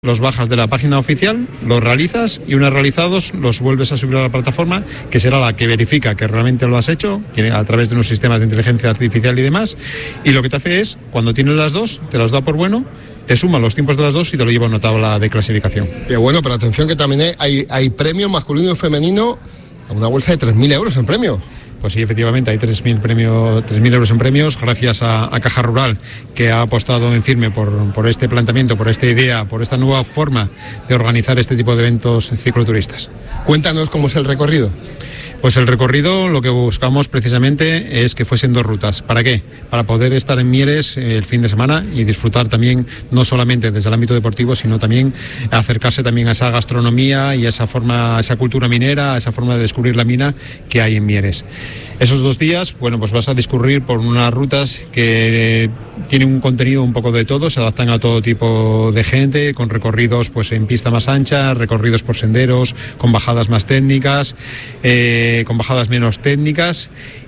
Los bajas de la página oficial, los realizas y una vez realizados los vuelves a subir a la plataforma, que será la que verifica que realmente lo has hecho a través de unos sistemas de inteligencia artificial y demás, y lo que te hace es, cuando tienes las dos, te las da por bueno, te suma los tiempos de las dos y te lo lleva a una tabla de clasificación. Qué bueno, pero atención que también hay premios masculino y femenino, una bolsa de 3.000 euros en premios. Pues sí, efectivamente, hay 3.000 euros en premios, gracias a Caja Rural, que ha apostado en firme por este planteamiento, por esta idea, por esta nueva forma de organizar este tipo de eventos cicloturistas. Cuéntanos cómo es el recorrido. Pues el recorrido, lo que buscamos precisamente es que fuesen 2 rutas. ¿Para qué? Para poder estar en Mieres el fin de semana y disfrutar también, no solamente desde el ámbito deportivo, sino también acercarse también a esa gastronomía y a esa forma, a esa cultura minera, a esa forma de descubrir la mina que hay en Mieres. Esos 2 días, bueno, pues vas a discurrir por unas rutas que tienen un contenido un poco de todo, se adaptan a todo tipo de gente, con recorridos pues en pista más ancha, recorridos por senderos, con bajadas más técnicas, con bajadas menos técnicas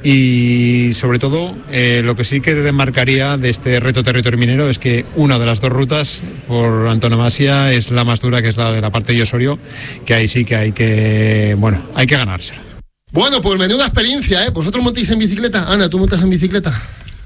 y sobre todo lo que sí que demarcaría de este reto territorio minero es que una de las 2 rutas por antonomasia es la más dura, que es la de la parte de Osorio, que ahí sí que hay que ganársela. Bueno, pues menuda experiencia, ¿eh? ¿Vosotros montáis en bicicleta? Ana, ¿tú montas en bicicleta?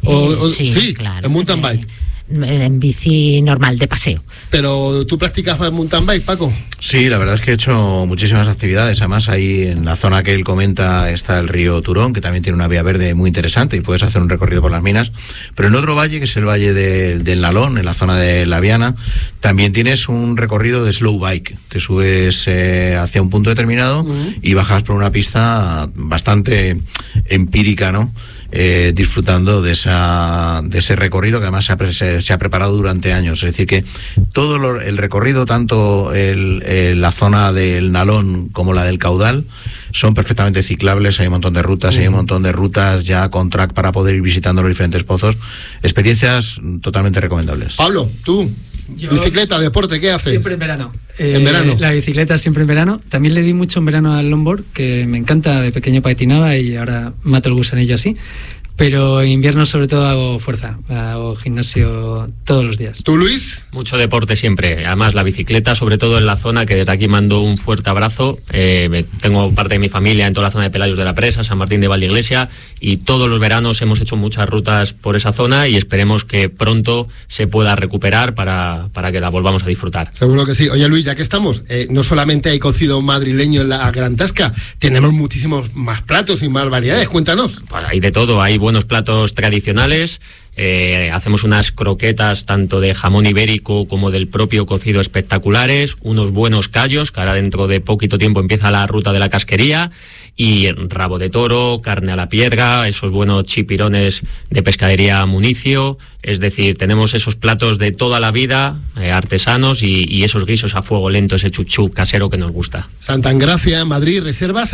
Sí, claro. ¿En mountain bike? En bici normal, de paseo. ¿Pero tú practicas mountain bike, Paco? Sí, la verdad es que he hecho muchísimas actividades. Además, ahí en la zona que él comenta está el río Turón, que también tiene una vía verde muy interesante y puedes hacer un recorrido por las minas. Pero en otro valle, que es el valle del Nalón, en la zona de La Viana, también tienes un recorrido de slow bike. Te subes hacia un punto determinado y bajas por una pista bastante empírica, ¿no? Disfrutando de ese recorrido que además se ha preparado durante años. Es decir, que todo el recorrido, tanto la zona del Nalón como la del Caudal, son perfectamente ciclables. Hay un montón de rutas, hay un montón de rutas ya con track para poder ir visitando los diferentes pozos. Experiencias totalmente recomendables. Pablo, tú, bicicleta, deporte, ¿qué haces? Siempre en verano. ¿En verano? La bicicleta siempre en verano. También le di mucho en verano al longboard, que me encanta, de pequeño patinaba y ahora mato el gusanillo así. Pero en invierno sobre todo hago fuerza, hago gimnasio todos los días. ¿Tú, Luis? Mucho deporte siempre, además la bicicleta, sobre todo en la zona, que desde aquí mando un fuerte abrazo. Tengo parte de mi familia en toda la zona de Pelayos de la Presa, San Martín de Valdeiglesia, y todos los veranos hemos hecho muchas rutas por esa zona y esperemos que pronto se pueda recuperar para que la volvamos a disfrutar. Seguro que sí. Oye, Luis, ya que estamos, no solamente hay cocido madrileño en la Gran Tasca, tenemos muchísimos más platos y más variedades. Cuéntanos. Pues hay de todo, hay buenos platos tradicionales. Hacemos unas croquetas tanto de jamón ibérico como del propio cocido espectaculares, unos buenos callos, que ahora dentro de poquito tiempo empieza la ruta de la casquería, y rabo de toro, carne a la piedra, esos buenos chipirones de pescadería Municio. Es decir, tenemos esos platos de toda la vida, artesanos, y esos guisos a fuego lento, ese chuchú casero que nos gusta. Santa Engracia, Madrid, reservas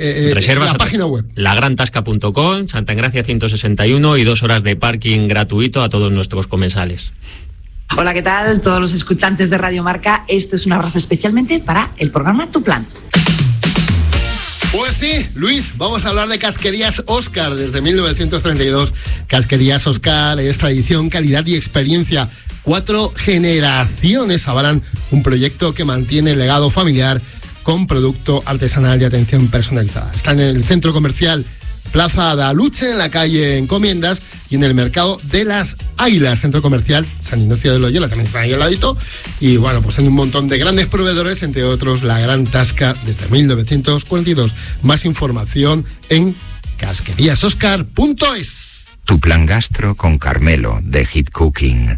la página web. Lagrantasca.com, Santa Engracia 161, y 2 horas de parking gratuito a todos nuestros comensales. Hola, ¿qué tal? Todos los escuchantes de Radio Marca, esto es un abrazo especialmente para el programa Tu Plan. Pues sí, Luis, vamos a hablar de Casquerías Óscar. Desde 1932, Casquerías Óscar es tradición, calidad y experiencia. 4 generaciones avalan un proyecto que mantiene el legado familiar con producto artesanal y atención personalizada. Está en el centro comercial Plaza Daluche, en la calle Encomiendas, y en el mercado de las Águilas, centro comercial San Ignacio de Loyola, también está ahí al ladito. Y bueno, pues en un montón de grandes proveedores, entre otros La Gran Tasca, desde 1942. Más información en casqueríasoscar.es. Tu plan gastro con Carmelo, de Hit Cooking.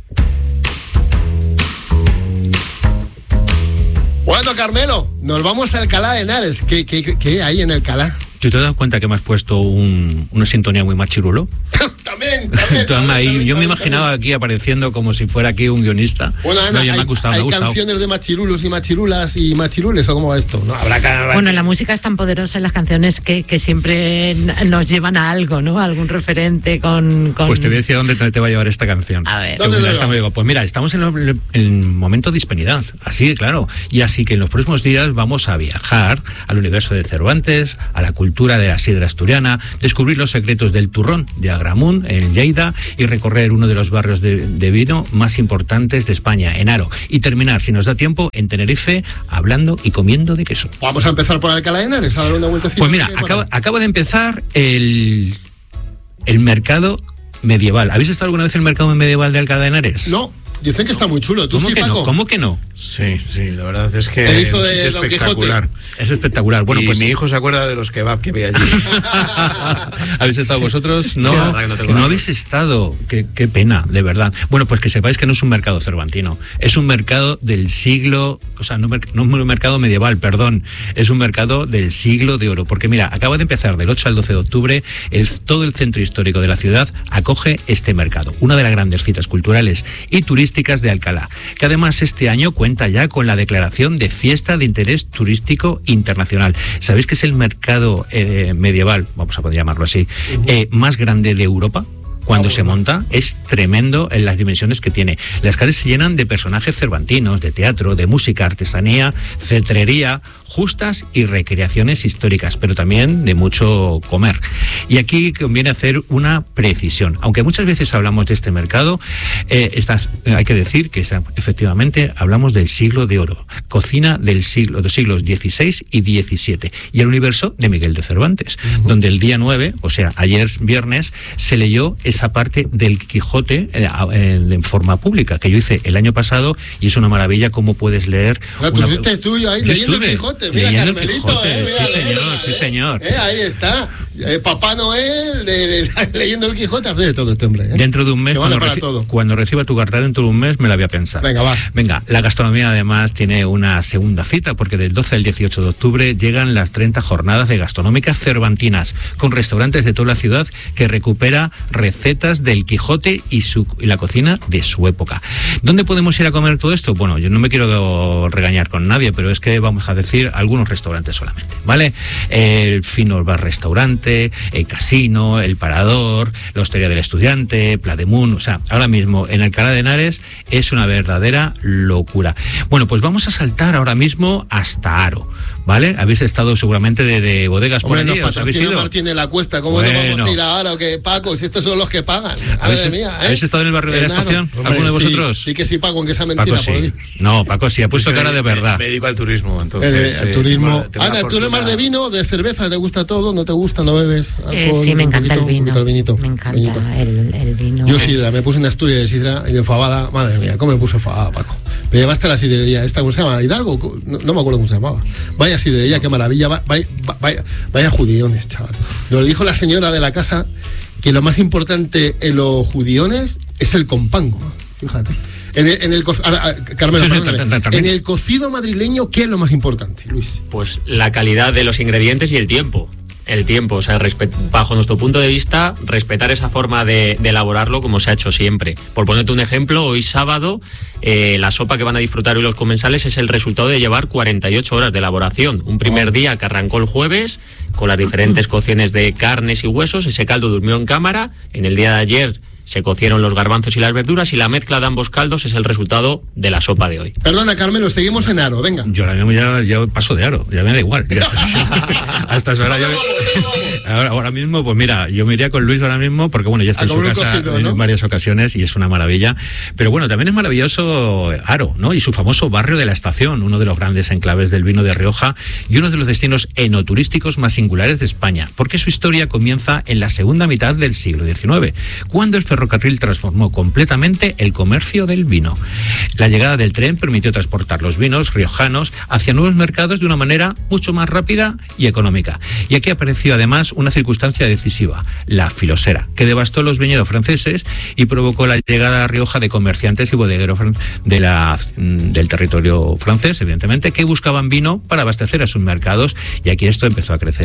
Bueno, Carmelo, nos vamos a Alcalá de Henares. ¿Qué hay en Alcalá? ¿Tú te das cuenta que me has puesto una sintonía muy machirulo? También. Yo me imaginaba aquí apareciendo como si fuera aquí un guionista. Bueno, Ana, me ha gustado. ¿Hay canciones de machirulos y machirulas y machirules o cómo va esto? No, Bueno, la música es tan poderosa en las canciones que siempre nos llevan a algo, ¿no? A algún referente con... Pues te voy a decir dónde te va a llevar esta canción. A ver. Pues mira, estamos en el momento de hispanidad, así de claro. Y así que en los próximos días vamos a viajar al universo de Cervantes, a la cultura de la sidra asturiana, descubrir los secretos del turrón de Agramunt en en Lleida y recorrer uno de los barrios de vino más importantes de España, en Haro, y terminar, si nos da tiempo, en Tenerife, hablando y comiendo de queso. Vamos a empezar por Alcalá de Henares, a dar una vueltecita. Pues mira, acaba de empezar el mercado medieval. ¿Habéis estado alguna vez en el mercado medieval de Alcalá de Henares? No. Dicen que está muy chulo. ¿Tú ¿Cómo sí, que Paco? no? ¿Cómo que no? Sí, la verdad es que el hizo de es Don espectacular. Quijote. Es espectacular. Bueno, y pues mi hijo se acuerda de los kebab que ve allí. ¿Habéis estado vosotros? No, Sí, no habéis estado. Qué pena, de verdad. Bueno, pues que sepáis que no es un mercado cervantino. Es un mercado del siglo... O sea, no es un mercado medieval, perdón. Es un mercado del siglo de oro. Porque mira, acaba de empezar del 8 al 12 de octubre. Todo el centro histórico de la ciudad acoge este mercado. Una de las grandes citas culturales y turísticas de Alcalá, que además este año cuenta ya con la declaración de Fiesta de Interés Turístico Internacional. ¿Sabéis que es el mercado medieval, vamos a poder llamarlo así, más grande de Europa? Cuando se monta, es tremendo en las dimensiones que tiene. Las calles se llenan de personajes cervantinos, de teatro, de música, artesanía, cetrería, justas y recreaciones históricas, pero también de mucho comer. Y aquí conviene hacer una precisión. Aunque muchas veces hablamos de este mercado, hay que decir que efectivamente hablamos del siglo de oro, cocina de los siglos XVI y XVII, y el universo de Miguel de Cervantes, donde el día 9, o sea, ayer viernes, se leyó esa parte del Quijote en forma pública, que yo hice el año pasado, y es una maravilla cómo puedes leer. Tú fuiste tuyo ahí leyendo el Quijote. Mira, leyendo Carmelito, Quijote. Mira, Sí, señor. Ahí está. Papá Noel leyendo el Quijote. Hace de todo este hombre. Dentro de un mes, cuando reciba tu carta dentro de un mes, me la voy a pensar. Venga, va. Venga, la gastronomía además tiene una segunda cita, porque del 12 al 18 de octubre llegan las 30 jornadas de gastronómicas cervantinas, con restaurantes de toda la ciudad que recupera recetas del Quijote y la cocina de su época. ¿Dónde podemos ir a comer todo esto? Bueno, yo no me quiero regañar con nadie, pero es que vamos a decir algunos restaurantes solamente, ¿vale? El Fino Bar Restaurante, el Casino, el Parador, la Hostería del Estudiante, Plademun. O sea, ahora mismo en Alcalá de Henares es una verdadera locura. Bueno, pues vamos a saltar ahora mismo hasta Haro, ¿vale? Habéis estado seguramente de bodegas por allí. ¿Os habéis ido? Martín de la Cuesta, ¿cómo no vamos a ir a Haro? Que Paco, si estos son los que pagan. Madre mía, ¿Habéis estado en el barrio de la Estación? ¿Alguno de vosotros? Sí que sí, Paco, aunque sea mentira. Paco, sí. No, Paco sí, ha puesto cara de verdad. Me dedico al turismo, entonces. El turismo. Ana, ¿tú eres más de vino, de cerveza? ¿Te gusta todo? ¿No te gusta? ¿No bebes alcohol? Sí, me encanta el vino. Me encanta el vino. Yo sidra, me puse en Asturias de sidra y de fabada. Madre mía, ¿cómo me puse fabada, Paco? Me llevaste a la sidrería esta, ¿cómo se llama? ¿Hidalgo? No me acuerdo cómo se llamaba. Vaya sidrería, qué maravilla. Vaya judiones, chaval. Nos dijo la señora de la casa que lo más importante en los judiones es el compango. Fíjate. Carmelo, perdóname. En el cocido madrileño, ¿qué es lo más importante, Luis? Pues la calidad de los ingredientes y el tiempo. O sea, bajo nuestro punto de vista, respetar esa forma de elaborarlo como se ha hecho siempre. Por ponerte un ejemplo, hoy sábado, la sopa que van a disfrutar hoy los comensales es el resultado de llevar 48 horas de elaboración. Un primer día que arrancó el jueves, con las diferentes cocciones de carnes y huesos. Ese caldo durmió en cámara. En el día de ayer se cocieron los garbanzos y las verduras, y la mezcla de ambos caldos es el resultado de la sopa de hoy. Perdona, Carmelo, seguimos en Haro, venga. Yo ahora mismo ya paso de Haro, ya me da igual. Hasta esa hora ahora mismo, pues mira, yo me iría con Luis ahora mismo, porque bueno, ya está en su casa en varias ocasiones y es una maravilla. Pero bueno, también es maravilloso Haro, ¿no? Y su famoso barrio de la Estación, uno de los grandes enclaves del vino de Rioja y uno de los destinos enoturísticos más singulares de España, porque su historia comienza en la segunda mitad del siglo XIX, cuando el ferrocarril transformó completamente el comercio del vino. La llegada del tren permitió transportar los vinos riojanos hacia nuevos mercados de una manera mucho más rápida y económica. Y aquí apareció además una circunstancia decisiva, la filosera, que devastó los viñedos franceses y provocó la llegada a Rioja de comerciantes y bodegueros del territorio francés, evidentemente, que buscaban vino para abastecer a sus mercados, y aquí esto empezó a crecer,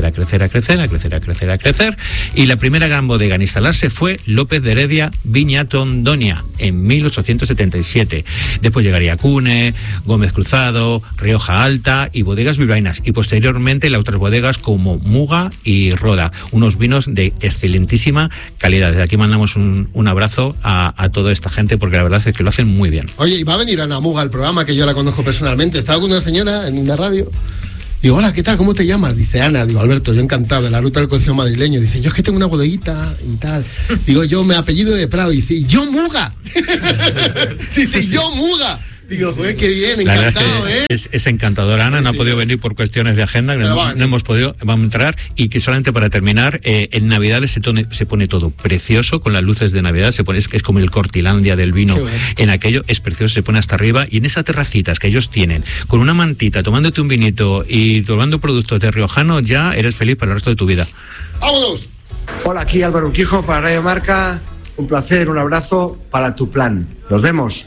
y la primera gran bodega en instalarse fue López de Heredia Viña Tondonia en 1877. Después llegaría Cune, Gómez Cruzado, Rioja Alta y bodegas bilbaínas, y posteriormente las otras bodegas como Muga y Roda, unos vinos de excelentísima calidad. Desde aquí mandamos un abrazo a toda esta gente, porque la verdad es que lo hacen muy bien. Oye, y va a venir Ana Muga al programa, que yo la conozco personalmente. Estaba con una señora en una radio Digo, hola, ¿qué tal? ¿Cómo te llamas? Dice, Ana. Digo, Alberto, yo encantado, de la ruta del cocido madrileño. Dice, yo es que tengo una bodeguita y tal. Digo, yo me apellido de Prado. Dice, ¿y yo Muga? Dice, yo Muga. Digo, joder, qué bien, encantado, es encantadora, Ana, no ha podido venir por cuestiones de agenda, no hemos podido, vamos a entrar, y que solamente para terminar, en Navidades se pone todo precioso, con las luces de Navidad, es como el Cortilandia del vino, en aquello, es precioso, se pone hasta arriba, y en esas terracitas que ellos tienen, con una mantita, tomándote un vinito y tomando productos de riojano, ya eres feliz para el resto de tu vida. ¡Vámonos! Hola, aquí Álvaro Urquijo para Radio Marca, un placer, un abrazo para tu plan. Nos vemos.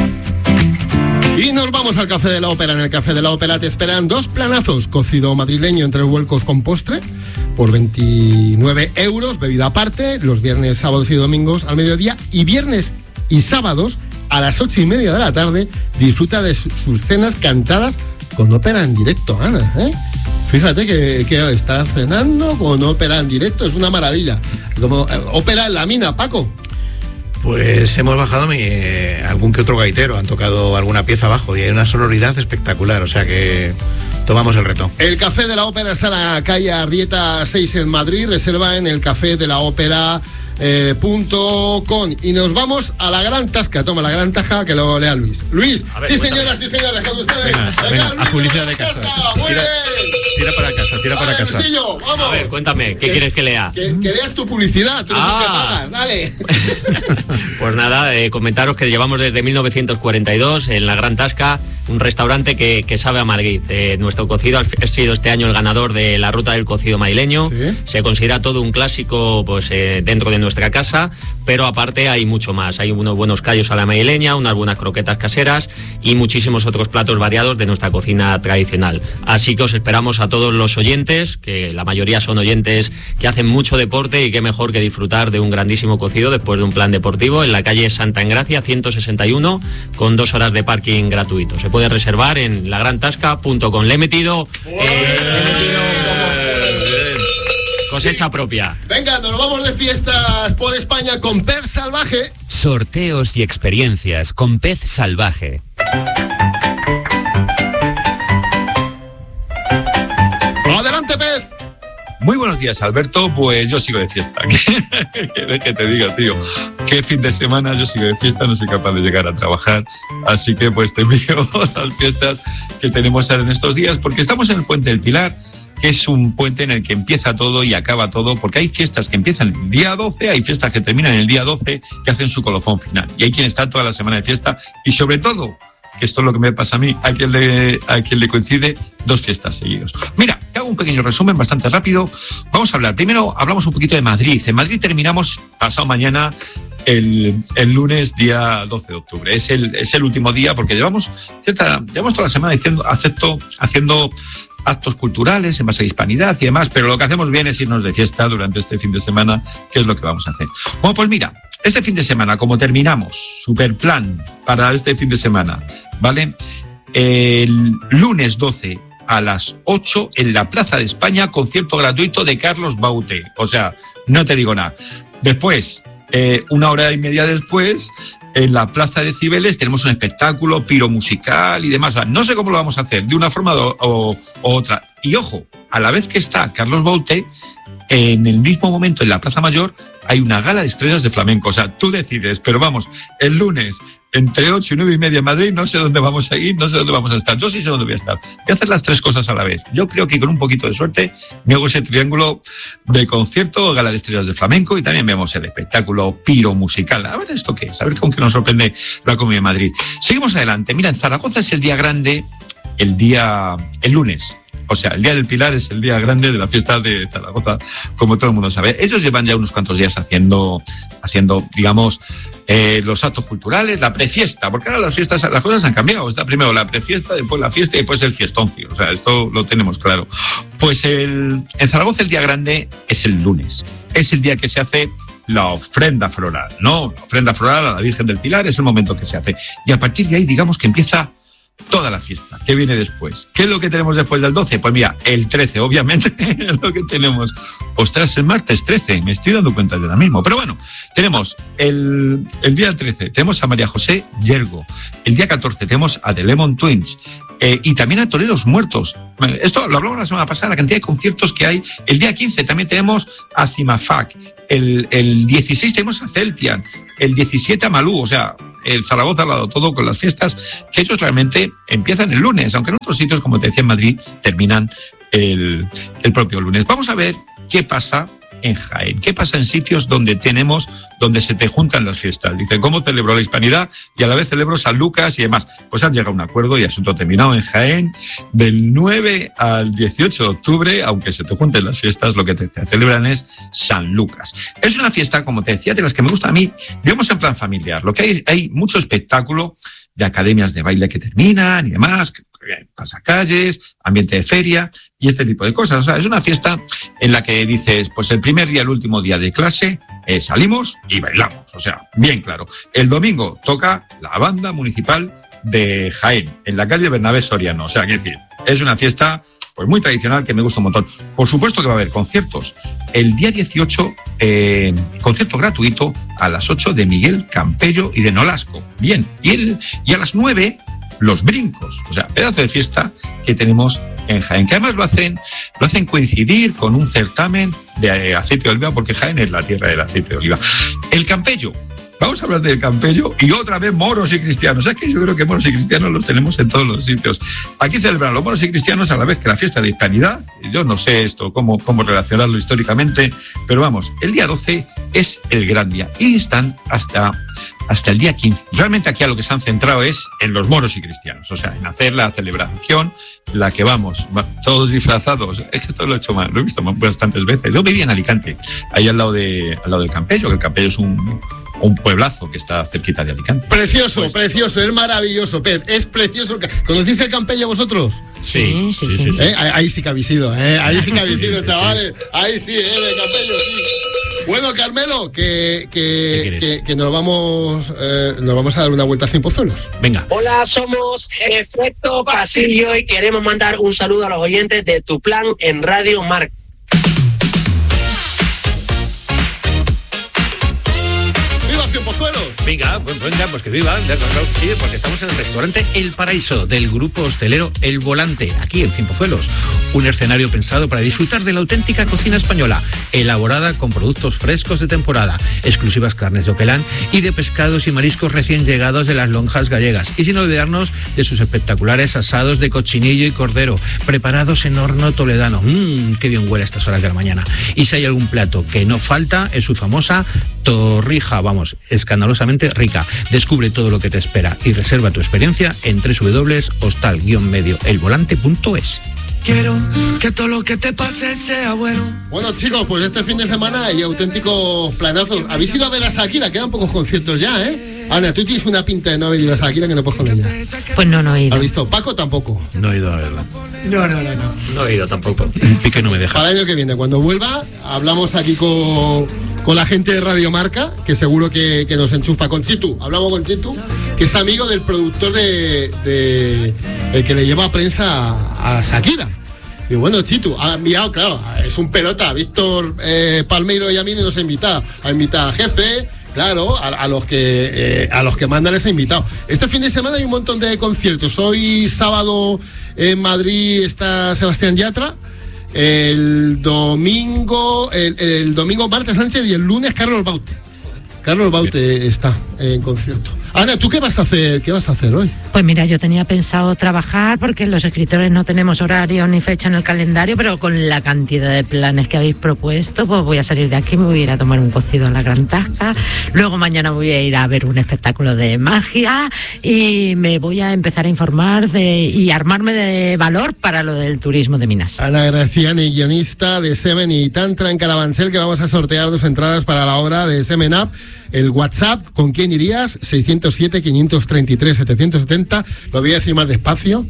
Y nos vamos al Café de la Ópera. En el Café de la Ópera te esperan 2 planazos, cocido madrileño en 3 vuelcos con postre, por 29 euros, bebida aparte, los viernes, sábados y domingos al mediodía, y viernes y sábados a las 8:30 de la tarde, disfruta de sus cenas cantadas con ópera en directo, Ana, ¿eh? Fíjate que estar cenando con ópera en directo es una maravilla. Como ópera en la mina, Paco. Pues hemos bajado algún que otro gaitero, han tocado alguna pieza abajo y hay una sonoridad espectacular, o sea que tomamos el reto. El Café de la Ópera está en la calle Arrieta 6 en Madrid, reserva en el café de la ópera .com. Y nos vamos a la gran tasca. Toma la gran taja que lo lea Luis. Luis, ver, sí señoras, sí señores, con ustedes. Venga, a publicidad de casa. Tira para casa. Luisillo, vamos. A ver, cuéntame, ¿qué quieres que lea? Que leas tu publicidad, tú eres el que pagas, dale. Pues nada, comentaros que llevamos desde 1942 en la Gran Tasca, un restaurante que sabe a Madrid. Nuestro cocido ha sido este año el ganador de la ruta del cocido madrileño. ¿Sí? Se considera todo un clásico pues dentro de nuestra casa, pero aparte hay mucho más. Hay unos buenos callos a la madrileña, unas buenas croquetas caseras y muchísimos otros platos variados de nuestra cocina tradicional. Así que os esperamos a todos los oyentes, que la mayoría son oyentes que hacen mucho deporte, y qué mejor que disfrutar de un grandísimo cocido después de un plan deportivo en la calle Santa Engracia 161, con 2 horas de parking gratuito. Se puede reservar en lagrantasca.com. Le he metido cosecha propia. Venga, nos vamos de fiestas por España con Pez Salvaje. Sorteos y experiencias con Pez Salvaje. Adelante, Pez. Muy buenos días, Alberto. Pues yo sigo de fiesta. ¿Qué te digo, tío? Qué fin de semana, yo sigo de fiesta, no soy capaz de llegar a trabajar. Así que pues te envío las fiestas que tenemos ahora en estos días, porque estamos en el Puente del Pilar, que es un puente en el que empieza todo y acaba todo, porque hay fiestas que empiezan el día 12, hay fiestas que terminan el día 12, que hacen su colofón final. Y hay quien está toda la semana de fiesta, y sobre todo, que esto es lo que me pasa a mí, a quien le coincide 2 fiestas seguidos. Mira, te hago un pequeño resumen bastante rápido. Vamos a hablar, primero hablamos un poquito de Madrid. En Madrid terminamos pasado mañana el lunes, día 12 de octubre. Es el último día, porque llevamos toda la semana haciendo actos culturales en base a hispanidad y demás, pero lo que hacemos bien es irnos de fiesta durante este fin de semana, que es lo que vamos a hacer. Bueno, pues mira, este fin de semana, como terminamos, super plan para este fin de semana, ¿vale? El lunes 12 a las 8 en la Plaza de España, concierto gratuito de Carlos Baute. O sea, no te digo nada. Después, 1 hora y media después, en la Plaza de Cibeles tenemos un espectáculo piromusical y demás. O sea, no sé cómo lo vamos a hacer, de una forma o otra. Y ojo, a la vez que está Carlos Baute, en el mismo momento en la Plaza Mayor hay una gala de estrellas de flamenco. O sea, tú decides, pero vamos, el lunes entre 8 y 9 y media en Madrid, no sé dónde vamos a ir, no sé dónde vamos a estar. Yo sí sé dónde voy a estar. Voy a hacer las 3 cosas a la vez. Yo creo que con un poquito de suerte me hago ese triángulo de concierto, gala de estrellas de flamenco, y también vemos el espectáculo piromusical. A ver esto qué es, a ver con qué nos sorprende la Comunidad de Madrid. Seguimos adelante. Mira, en Zaragoza es el día grande, el lunes. O sea, el Día del Pilar es el día grande de la fiesta de Zaragoza, como todo el mundo sabe. Ellos llevan ya unos cuantos días haciendo digamos, los actos culturales, la prefiesta, porque ahora las fiestas, las cosas han cambiado. Está primero la prefiesta, después la fiesta y después el fiestoncio. O sea, esto lo tenemos claro. Pues en Zaragoza el día grande es el lunes. Es el día que se hace la ofrenda floral, ¿no? La ofrenda floral a la Virgen del Pilar es el momento que se hace. Y a partir de ahí, digamos que empieza toda la fiesta. ¿Qué viene después? ¿Qué es lo que tenemos después del 12? Pues mira, el 13, obviamente, es lo que tenemos. Ostras, el martes 13, me estoy dando cuenta de ahora mismo. Pero bueno, tenemos el día 13, tenemos a María José Yergo. El día 14 tenemos a The Lemon Twins. Y también a Toreros Muertos. Esto lo hablamos la semana pasada, la cantidad de conciertos que hay. El día 15 también tenemos a Cimafac. El 16 tenemos a Celtian. El 17 a Malú. O sea, el Zaragoza ha dado todo con las fiestas, que ellos realmente empiezan el lunes, aunque en otros sitios, como te decía en Madrid, terminan el propio lunes. Vamos a ver qué pasa en Jaén. ¿Qué pasa en sitios donde se te juntan las fiestas? Dice, ¿cómo celebro la Hispanidad y a la vez celebro San Lucas y demás? Pues han llegado a un acuerdo y asunto terminado en Jaén. Del 9 al 18 de octubre, aunque se te junten las fiestas, lo que te celebran es San Lucas. Es una fiesta, como te decía, de las que me gusta a mí, digamos en plan familiar. Lo que hay mucho espectáculo de academias de baile que terminan y demás, pasacalles, ambiente de feria y este tipo de cosas. O sea, es una fiesta en la que dices, pues el primer día, el último día de clase, salimos y bailamos. O sea, bien claro. El domingo toca la banda municipal de Jaén, en la calle Bernabé Soriano. O sea, quiero decir, es una fiesta pues muy tradicional que me gusta un montón. Por supuesto que va a haber conciertos. El día 18, concierto gratuito a las 8 de Miguel Campello y de Nolasco. Bien, y a las 9, los brincos. O sea, pedazo de fiesta que tenemos en Jaén, que además lo hacen coincidir con un certamen de aceite de oliva, porque Jaén es la tierra del aceite de oliva. El Campello. Vamos a hablar del Campello y otra vez moros y cristianos. Es que yo creo que moros y cristianos los tenemos en todos los sitios. Aquí celebran los moros y cristianos a la vez que la fiesta de Hispanidad. Yo no sé esto, cómo relacionarlo históricamente, pero vamos, el día 12 es el gran día y están hasta el día 15. Realmente aquí a lo que se han centrado es en los moros y cristianos, o sea, en hacer la celebración, la que vamos, todos disfrazados. Es que esto lo he hecho mal, lo he visto bastantes veces. Yo vivía en Alicante, ahí al lado del Campello, que el Campello es un pueblazo que está cerquita de Alicante. Precioso, pues, precioso, es maravilloso, Pez, es precioso. ¿Conocéis el Campello vosotros? Sí. Ahí sí que habéis ido, ahí sí que habéis ido, chavales. Ahí sí, el Campello, sí. Bueno, Carmelo, que nos vamos a dar una vuelta a Cienpozuelos. Venga. Hola, somos Efecto Pasillo y queremos mandar un saludo a los oyentes de Tu Plan en Radio Marca. Venga, pues que viva, sí, porque estamos en el restaurante El Paraíso del grupo hostelero El Volante, aquí en Cienpozuelos. Un escenario pensado para disfrutar de la auténtica cocina española, elaborada con productos frescos de temporada, exclusivas carnes de Oquelán y de pescados y mariscos recién llegados de las lonjas gallegas. Y sin olvidarnos de sus espectaculares asados de cochinillo y cordero, preparados en horno toledano. Qué bien huele a estas horas de la mañana. Y si hay algún plato que no falta, es su famosa torrija, vamos, escandalosamente rica. Descubre todo lo que te espera y reserva tu experiencia en www.hostal-medioelvolante.es. Quiero que todo lo que te pase sea bueno. Bueno, chicos, pues este fin de semana hay auténticos planazos. ¿Habéis ido a ver a Shakira? Quedan pocos conciertos ya, ¿eh? Ana, tú tienes una pinta de no haber ido a Shakira que no puedes con ella. Pues no he ido. ¿Has visto? Paco tampoco. No he ido a verla. No he ido tampoco. Pique no me deja. Para el año que viene, cuando vuelva, hablamos aquí con la gente de Radio Marca, que seguro que nos enchufa. Con Chitu, hablamos con Chitu, que es amigo del productor el que le lleva a prensa a Shakira. Y bueno, Chitu ha enviado, claro, es un pelota. Víctor Palmeiro y a mí nos ha invitado. Ha invitado a Jefe, claro, a los que mandan les ha invitado. Este fin de semana hay un montón de conciertos. Hoy sábado en Madrid está Sebastián Yatra. El domingo Marta Sánchez y el lunes Carlos Baute. Carlos Baute está en concierto. Ana, ¿tú qué vas a hacer hoy? Pues mira, yo tenía pensado trabajar porque los escritores no tenemos horario ni fecha en el calendario, pero con la cantidad de planes que habéis propuesto, pues voy a salir de aquí, me voy a ir a tomar un cocido en la Gran Tasca, luego mañana voy a ir a ver un espectáculo de magia y me voy a empezar a informar y armarme de valor para lo del turismo de Minas. Ana Graciani, guionista de Semen y Tantra en Carabanchel, que vamos a sortear 2 entradas para la obra de Semen Up. El WhatsApp, ¿con quién irías? 607-533-770. Lo voy a decir más despacio.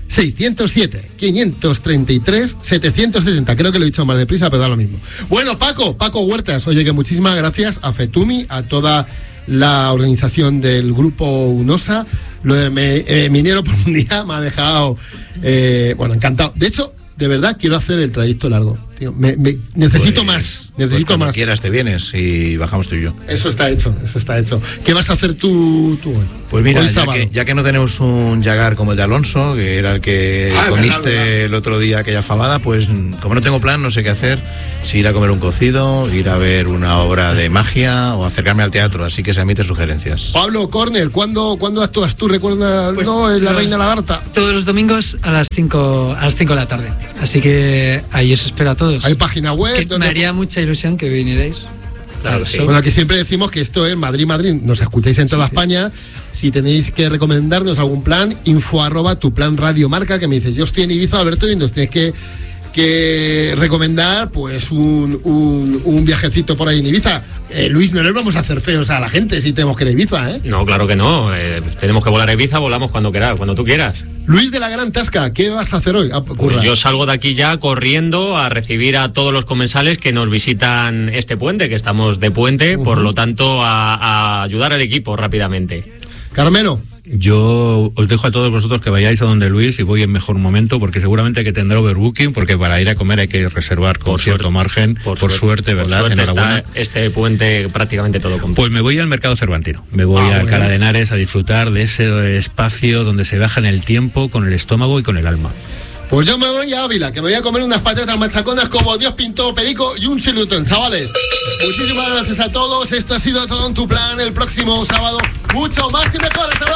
607-533-770. Creo que lo he dicho más deprisa, pero da lo mismo. Bueno, Paco Huertas. Oye, que muchísimas gracias a Fetumi, a toda la organización del grupo UNOSA, Lo de minero por un día me ha dejado, encantado. De hecho, de verdad quiero hacer el trayecto largo, tío. Necesito más. Necesito más. Quieras te vienes y bajamos tú y yo. Eso está hecho. ¿Qué vas a hacer tú hoy? Pues mira, Hoy ya que no tenemos un Jaguar como el de Alonso, que era el que comiste verdad. El otro día aquella fabada, pues como no tengo plan, no sé qué hacer, si ir a comer un cocido, ir a ver una obra de magia o acercarme al teatro, así que se emiten sugerencias. Pablo Cornell, ¿cuándo actúas tú? ¿Recuerdas La Reina Lagarta? Todos los domingos a las 5 de la tarde. Así que ahí os espero a todos. ¿Hay página web? Me haría mucha ilusión que vinierais. Claro, sí. Bueno, aquí siempre decimos que esto es Madrid, nos escucháis en toda España. Si tenéis que recomendarnos algún plan, info@tuplanradiomarca, que me dices, yo estoy en Ibiza, Alberto, y nos tienes que recomendar pues un viajecito por ahí en Ibiza. Luis, no les vamos a hacer feos a la gente si tenemos que ir a Ibiza, ¿eh? No, claro que no. Tenemos que volar a Ibiza, volamos cuando quieras, cuando tú quieras. Luis de la Gran Tasca, ¿qué vas a hacer hoy? Pues yo salgo de aquí ya corriendo a recibir a todos los comensales que nos visitan este puente, que estamos de puente, por lo tanto a ayudar al equipo rápidamente. Carmelo. Yo os dejo a todos vosotros que vayáis a donde Luis y voy en mejor momento, porque seguramente que tendrá overbooking, porque para ir a comer hay que reservar con cierto margen, por suerte, ¿verdad? Por suerte está este puente prácticamente todo completo. Pues me voy al mercado cervantino, me voy a Alcalá de Henares a disfrutar de ese espacio donde se baja en el tiempo con el estómago y con el alma. Pues yo me voy a Ávila, que me voy a comer unas patatas machaconas como Dios pintó perico y un chilutón, chavales. Muchísimas gracias a todos, esto ha sido todo en Tu Plan. El próximo sábado mucho más y mejor.